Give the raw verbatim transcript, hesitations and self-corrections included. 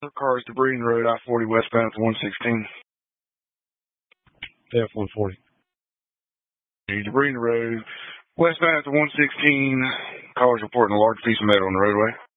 Cars debris in the road, I forty westbound to one sixteen. F one forty. Debris in the road, westbound to one sixteen. Cars reporting a large piece of metal on the roadway.